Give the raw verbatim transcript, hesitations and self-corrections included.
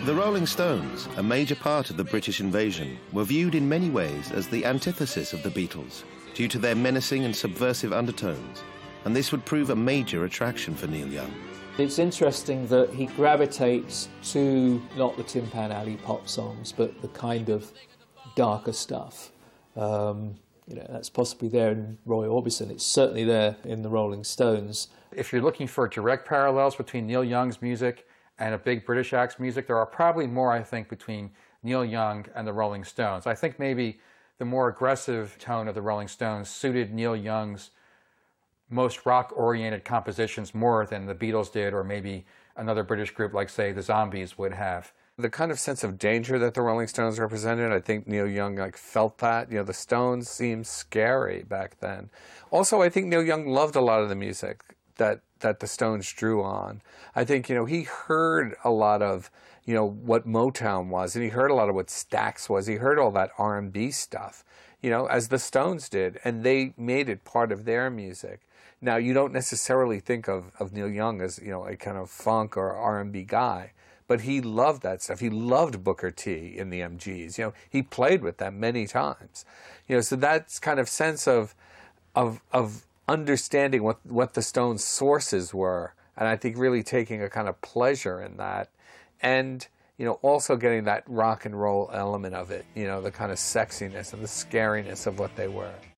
The Rolling Stones, a major part of the British invasion, were viewed in many ways as the antithesis of the Beatles, due to their menacing and subversive undertones, and this would prove a major attraction for Neil Young. It's interesting that he gravitates to not the Tin Pan Alley pop songs, but the kind of darker stuff. Um, you know, that's possibly there in Roy Orbison. It's certainly there in the Rolling Stones. If you're looking for direct parallels between Neil Young's music and a big British act's music, there are probably more, I think, between Neil Young and the Rolling Stones. I think maybe the more aggressive tone of the Rolling Stones suited Neil Young's most rock-oriented compositions more than the Beatles did, or maybe another British group like, say, the Zombies would have. The kind of sense of danger that the Rolling Stones represented, I think Neil Young like felt that. You know, the Stones seemed scary back then. Also, I think Neil Young loved a lot of the music that that the Stones drew on. I think, you know, he heard a lot of, you know, what Motown was, and he heard a lot of what Stax was. He heard all that R and B stuff, you know, as the Stones did, and they made it part of their music. Now, you don't necessarily think of, of Neil Young as, you know, a kind of funk or R and B guy, but he loved that stuff. He loved Booker T in the M Gs. You know, he played with them many times. You know, so that's kind of sense of of of understanding what what the Stones' sources were, and I think really taking a kind of pleasure in that, and you know, also getting that rock and roll element of it. You know, the kind of sexiness and the scariness of what they were.